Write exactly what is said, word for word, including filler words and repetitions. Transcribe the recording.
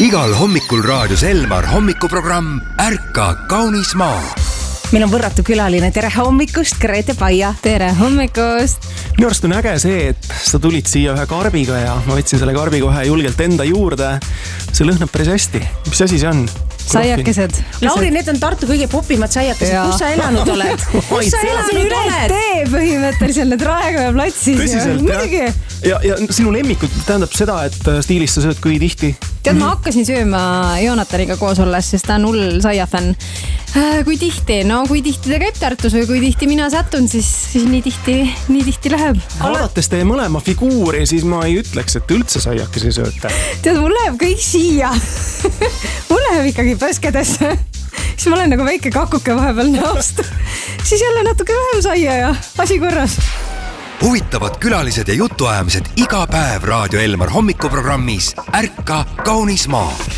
Igal hommikul raadios Elmar hommikuprogramm Ärka kaunis maa. Meil on võrratu külaline. Tere hommikust, Grete Paia. Tere hommikust. Minu arust on äge see, et sa tulid siia ühe karbiga ja ma võtsin selle karbi kohe julgelt enda juurde. See lõhnab päris hästi. Mis asi see on? Saiakesed. Lauri, need on Tartu kõige popimad saiakesed. Ja. Kus sa elanud oled? Kus sa elanud oled? Tee põhimõtteliselt need Raekoja platsis. Tõsiselt, jah? Ja, ja sinu lemmikud tähendab seda, et stiilis sa sööd kui tihti? Tead, ma hakkasin sööma Joonataniga koos olles, sest ta on hull saiafänn. Kui tihti? No kui tihti ta käib Tartus või kui tihti mina satun, siis, siis nii, tihti, nii tihti läheb. Vaadates teie mõlema figuuri, siis ma ei ütleks, et üldse saiakesi sööte. Tead, mul läheb kõik siia. Mul läheb ikkagi põskedesse. Siis ma olen nagu väike kakuke vahepeal näost. Siis jälle natuke vähem saia ja asi korras. Huvitavad külalised ja jutuajamised iga päev Raadio Elmar hommikuprogrammis Ärka kaunis maa.